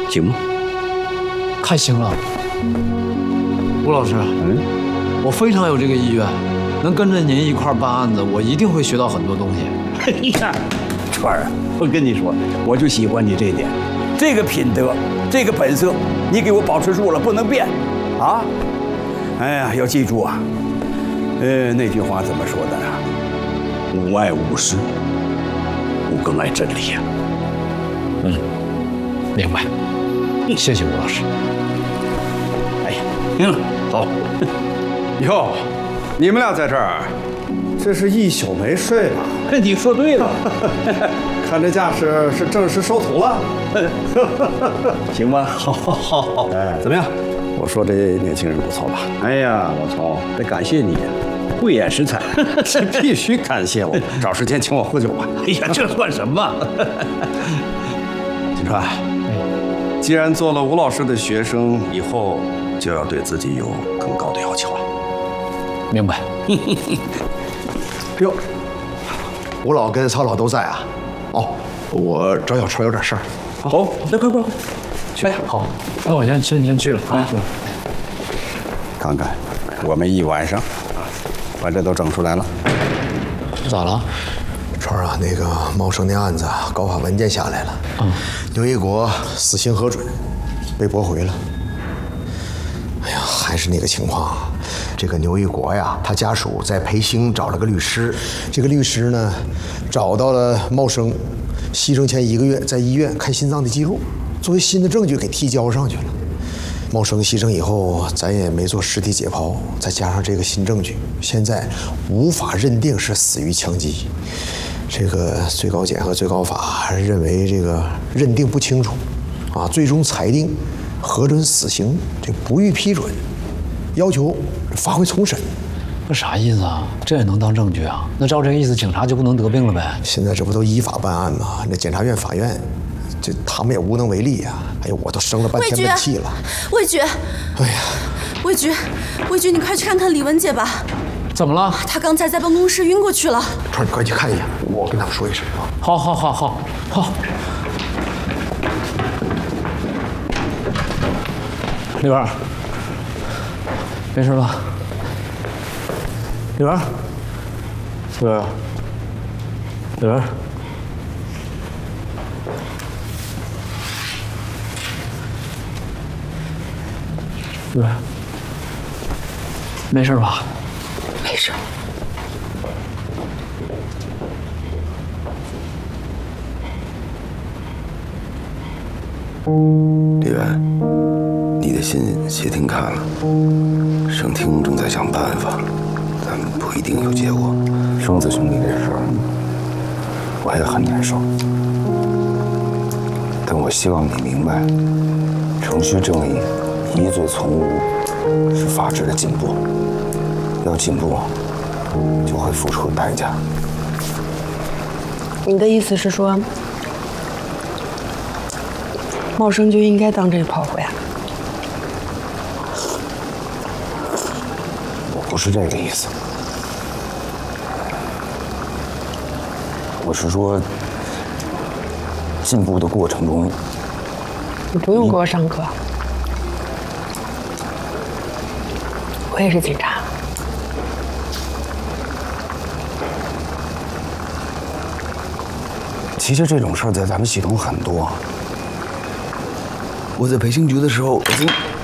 行吗？ 太行了，吴老师，我非常有这个意愿，能跟着您一块儿办案子，我一定会学到很多东西。 哎呀，川儿啊，我跟你说，我就喜欢你这一点，这个品德，这个本色，你给我保持住了，不能变，啊！哎呀，要记住啊，那句话怎么说的啊？吾爱吾师，吾更爱真理呀。 明白，谢谢吴老师。 哎呀，行了，走。 哟，你们俩在这儿，这是一宿没睡吧？ 你说对了， 看这架势是正式收徒了。 行吧？好， 哎， 怎么样？ 我说这年轻人不错吧？ 哎呀，老曹，得感谢你，慧眼识才， 这必须感谢我，找时间请我喝酒吧。 哎呀，这算什么？ 金川，既然做了吴老师的学生，以后就要对自己有更高的要求啊。 明白。 哟，吴老跟曹老都在啊？哦，我找小川有点事儿。 好，那快， 去。好，那我先去了啊。 看看，我们一晚上把这都整出来了。 咋了？ 川啊，那个茂生那案子告发文件下来了，刘一国死刑核准，被驳回了。哎呀，还是那个情况，这个牛一国呀，他家属在培兴找了个律师，这个律师呢，找到了茂生牺牲前1个月在医院看心脏的记录，作为新的证据给提交上去了。茂生牺牲以后，咱也没做尸体解剖，再加上这个新证据，现在无法认定是死于枪击。这个最高检和最高法认为这个认定不清楚，啊，最终裁定核准死刑，这不予批准，要求发回重审。 这啥意思啊？这也能当证据啊？那照这个意思，警察就不能得病了呗？ 现在这不都依法办案吗？那检察院、法院，这他们也无能为力呀。哎呦，我都生了半天闷气了。 魏局， 哎呀， 魏局，你快去看看李文姐吧。 怎么了？ 她刚才在办公室晕过去了。 川，你快去看一眼，我跟他们说一声啊。 好。丽文，没事吧？丽文，丽文，没事吧？ 没事。 李元，你的信谢霆看了，盛霆正在想办法，但不一定有结果。双子兄弟这事儿，我也很难受，但我希望你明白，程序正义疑罪从无，是法治的进步。要进步，就会付出代价。 你的意思是说，茂生就应该当这个炮灰啊？ 我不是这个意思，我是说，进步的过程中， 你不用给我上课，我也是警察。 其实这种事儿在咱们系统很多。我在培训局的时候，我